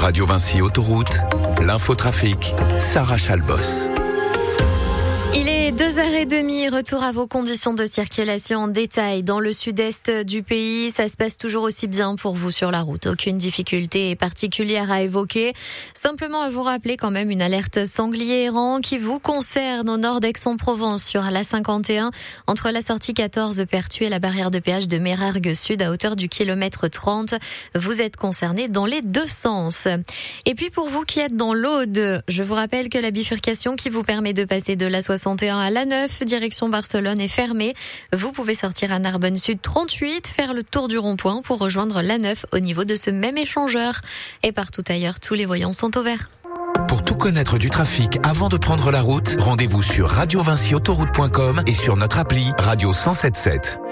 Radio Vinci Autoroute, l'infotrafic, Sarah Chalbos. Il est 2h30, retour à vos conditions de circulation en détail. Dans le sud-est du pays, ça se passe toujours aussi bien pour vous sur la route. Aucune difficulté particulière à évoquer. Simplement à vous rappeler quand même une alerte sanglier errant qui vous concerne au nord d'Aix-en-Provence sur la 51 entre la sortie 14 Pertuis et la barrière de péage de Mérargues Sud à hauteur du kilomètre 30. Vous êtes concernés dans les deux sens. Et puis pour vous qui êtes dans l'Aude, je vous rappelle que la bifurcation qui vous permet de passer de la 61 à la 9, direction Barcelone est fermée. Vous pouvez sortir à Narbonne Sud 38, faire le tour du rond-point pour rejoindre la 9 au niveau de ce même échangeur. Et partout ailleurs, tous les voyants sont au vert. Pour tout connaître du trafic avant de prendre la route, rendez-vous sur radiovinciautoroute.com et sur notre appli Radio 107.7.